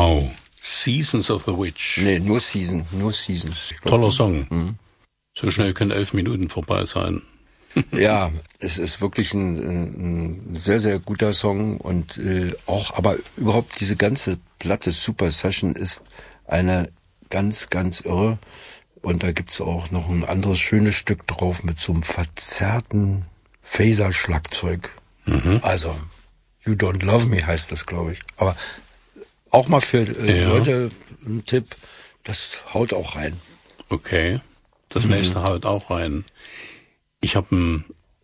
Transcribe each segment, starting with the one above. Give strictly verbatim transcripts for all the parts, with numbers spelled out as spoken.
Wow. Seasons of the Witch. Nee, nur Season, nur Season. Toller Song. Mhm. So schnell können elf Minuten vorbei sein. Ja, es ist wirklich ein, ein sehr, sehr guter Song und äh, auch, aber überhaupt diese ganze Platte Super Session ist eine ganz, ganz irre. Und da gibt's auch noch ein anderes schönes Stück drauf mit so einem verzerrten Phaser-Schlagzeug. Mhm. Also, You Don't Love Me heißt das, glaube ich. Aber auch mal für äh, ja. Leute ein Tipp, das haut auch rein. Okay, das mhm. nächste haut auch rein. Ich habe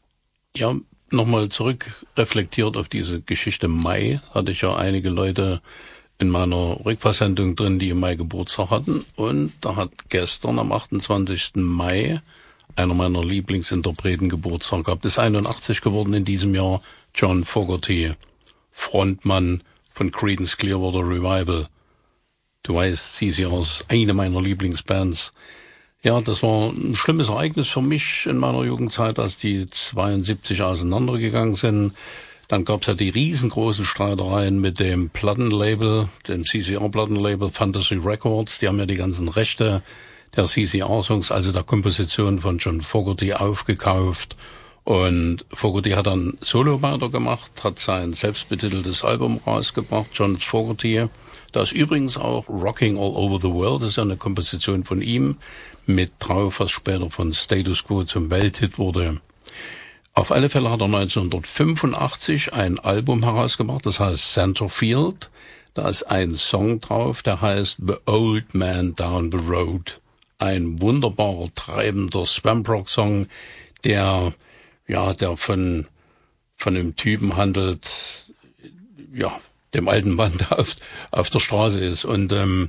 ja nochmal zurück reflektiert auf diese Geschichte Mai. Hatte ich ja einige Leute in meiner Rückfahrsendung drin, die im Mai Geburtstag hatten. Und da hat gestern am achtundzwanzigsten Mai einer meiner Lieblingsinterpreten Geburtstag gehabt. Ist einundachtzig geworden in diesem Jahr. John Fogerty, Frontmann von Creedence Clearwater Revival. Du weißt, C C R ist eine meiner Lieblingsbands. Ja, das war ein schlimmes Ereignis für mich in meiner Jugendzeit, als die zweiundsiebzig auseinandergegangen sind. Dann gab's ja die riesengroßen Streitereien mit dem Plattenlabel, dem C C R-Plattenlabel Fantasy Records. Die haben ja die ganzen Rechte der C C R-Songs, also der Komposition von John Fogerty, aufgekauft. Und Fogerty hat dann Solo weitergemacht, hat sein selbstbetiteltes Album rausgebracht, John Fogerty. Da ist übrigens auch Rocking All Over the World, das ist ja eine Komposition von ihm, mit drauf, was später von Status Quo zum Welthit wurde. Auf alle Fälle hat er neunzehnhundertfünfundachtzig ein Album herausgebracht, das heißt Centerfield. Da ist ein Song drauf, der heißt The Old Man Down the Road. Ein wunderbarer, treibender Swamp-Rock-Song, der, ja, der von, von einem Typen handelt, ja, dem alten Mann, der auf, auf der Straße ist. Und, ähm,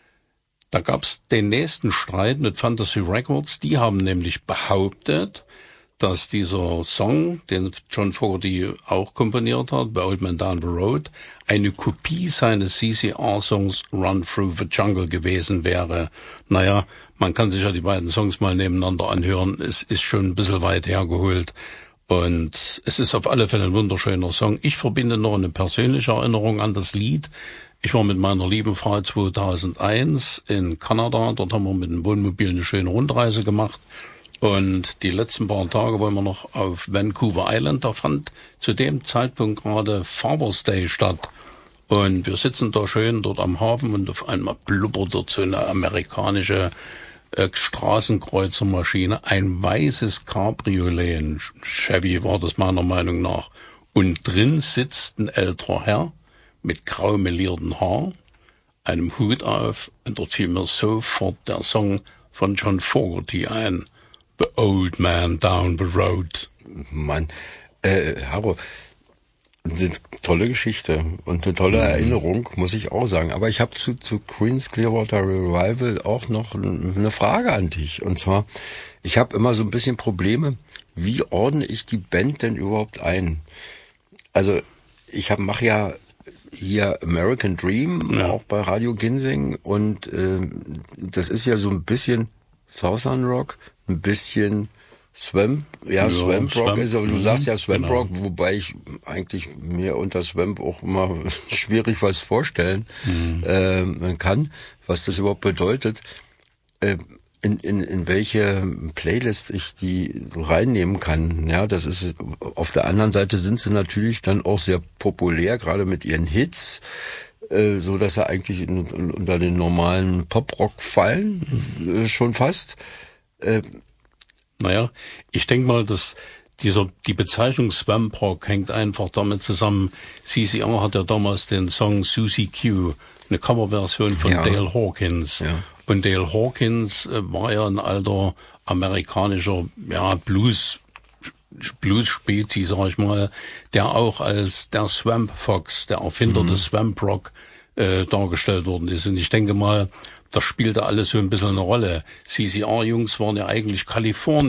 da gab's den nächsten Streit mit Fantasy Records. Die haben nämlich behauptet, dass dieser Song, den John Fogerty auch komponiert hat, The Old Man Down the Road, eine Kopie seines C C R-Songs Run Through the Jungle gewesen wäre. Naja, man kann sich ja die beiden Songs mal nebeneinander anhören. Es ist schon ein bisschen weit hergeholt. Und es ist auf alle Fälle ein wunderschöner Song. Ich verbinde noch eine persönliche Erinnerung an das Lied. Ich war mit meiner lieben Frau zweitausendeins in Kanada. Dort haben wir mit dem Wohnmobil eine schöne Rundreise gemacht. Und die letzten paar Tage waren wir noch auf Vancouver Island. Da fand zu dem Zeitpunkt gerade Father's Day statt. Und wir sitzen da schön dort am Hafen und auf einmal blubbert dort so eine amerikanische äh, Straßenkreuzermaschine. Ein weißes Cabriolet, ein Chevy war das meiner Meinung nach. Und drin sitzt ein älterer Herr mit grau meliertem Haar, einem Hut auf, und dort fiel mir sofort der Song von John Fogerty ein. The Old Man Down the Road. Mann, äh, Haro, eine tolle Geschichte und eine tolle mhm. Erinnerung, muss ich auch sagen. Aber ich habe zu, zu Creedence Clearwater Revival auch noch eine Frage an dich. Und zwar, ich habe immer so ein bisschen Probleme, wie ordne ich die Band denn überhaupt ein? Also, ich hab, mache ja hier American Dream, ja. auch bei Radio Ginseng, und äh, das ist ja so ein bisschen Southern Rock, ein bisschen Swamp, ja, ja Swamp Rock, Swamp, also du sagst ja Swamp genau. Rock, wobei ich eigentlich mir unter Swamp auch immer schwierig was vorstellen mhm. äh, kann, was das überhaupt bedeutet, äh, in, in, in welche Playlist ich die reinnehmen kann. Ja, das ist, auf der anderen Seite sind sie natürlich dann auch sehr populär, gerade mit ihren Hits, äh, so dass sie eigentlich in, in, unter den normalen Pop-Rock fallen, äh, schon fast. Äh, Naja, ich denke mal, dass dieser, die Bezeichnung Swamp Rock hängt einfach damit zusammen. C C R hat ja damals den Song Susie Q, eine Coverversion von ja. Dale Hawkins. Ja. Und Dale Hawkins äh, war ja ein alter amerikanischer, ja, Blues, Blues-Spezi, sag ich mal, der auch als der Swamp Fox, der Erfinder mhm. des Swamp Rock, äh, dargestellt worden ist. Und ich denke mal, das spielte alles so ein bisschen eine Rolle. C C R-Jungs waren ja eigentlich Kalifornien.